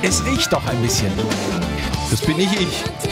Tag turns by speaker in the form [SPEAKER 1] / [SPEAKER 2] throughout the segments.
[SPEAKER 1] Es riecht doch ein bisschen.
[SPEAKER 2] Das bin nicht ich.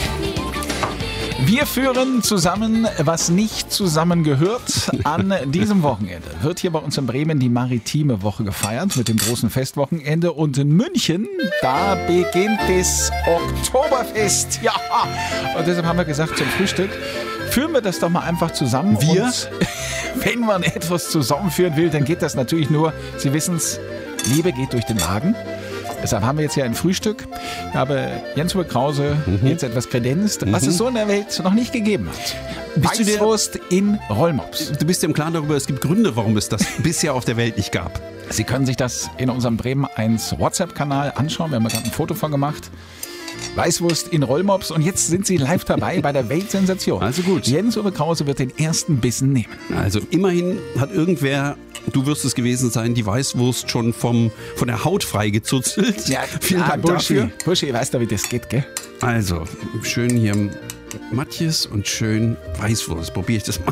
[SPEAKER 1] Wir führen zusammen, was nicht zusammengehört. An diesem Wochenende wird hier bei uns in Bremen die Maritime Woche gefeiert mit dem großen Festwochenende. Und in München, da beginnt das Oktoberfest. Ja, und deshalb haben wir gesagt, zum Frühstück führen wir das doch mal einfach zusammen.
[SPEAKER 2] Wir?
[SPEAKER 1] Und wenn man etwas zusammenführen will, dann geht das natürlich nur, Sie wissen es, Liebe geht durch den Magen. Deshalb haben wir jetzt hier ein Frühstück. Ich habe Jens-Uwe Krause jetzt etwas kredenzt, was es so in der Welt noch nicht gegeben hat.
[SPEAKER 2] Bist du der-
[SPEAKER 1] Weißwurst in Rollmops.
[SPEAKER 2] Du bist dir im Klaren darüber, es gibt Gründe, warum es das bisher auf der Welt nicht gab.
[SPEAKER 1] Sie können sich das in unserem Bremen 1 WhatsApp-Kanal anschauen. Wir haben gerade ein Foto von gemacht. Weißwurst in Rollmops. Und jetzt sind Sie live dabei bei der Weltsensation.
[SPEAKER 2] Also gut.
[SPEAKER 1] Jens-Uwe Krause wird den ersten Bissen nehmen.
[SPEAKER 2] Also immerhin hat irgendwer, du wirst es gewesen sein, die Weißwurst schon von der Haut freigezuzelt. Vielen Dank dafür.
[SPEAKER 1] Burschi, weißt du, wie das geht, gell?
[SPEAKER 2] Also, schön hier Matjes und schön Weißwurst. Probiere ich das mal.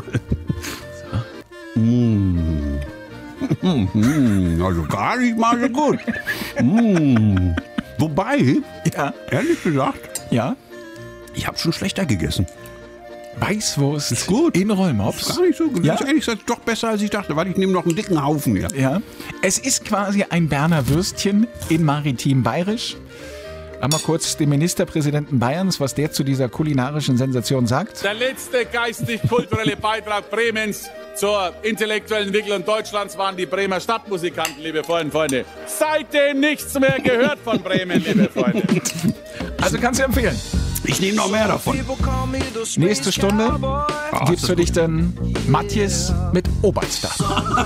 [SPEAKER 2] Also gar nicht mal so gut. Wobei,
[SPEAKER 1] Ja.
[SPEAKER 2] ehrlich gesagt,
[SPEAKER 1] Ja.
[SPEAKER 2] ich habe schon schlechter gegessen.
[SPEAKER 1] Weißwurst
[SPEAKER 2] Ist gut.
[SPEAKER 1] in Rollmops.
[SPEAKER 2] Gar nicht so gut.
[SPEAKER 1] Ja.
[SPEAKER 2] Das ist ehrlich gesagt doch besser, als ich dachte, weil ich nehme noch einen dicken Haufen hier.
[SPEAKER 1] Ja. Es ist quasi ein Berner Würstchen in maritim bayerisch. Einmal kurz den Ministerpräsidenten Bayerns, was der zu dieser kulinarischen Sensation sagt.
[SPEAKER 3] Der letzte geistig-kulturelle Beitrag Bremens zur intellektuellen Entwicklung Deutschlands waren die Bremer Stadtmusikanten, liebe Freunde und Freunde. Seitdem nichts mehr gehört von Bremen, liebe Freunde.
[SPEAKER 1] Also kannst du empfehlen.
[SPEAKER 2] Ich nehme noch mehr davon.
[SPEAKER 1] Nächste Stunde gibt's für dich dann Matjes mit Oberster.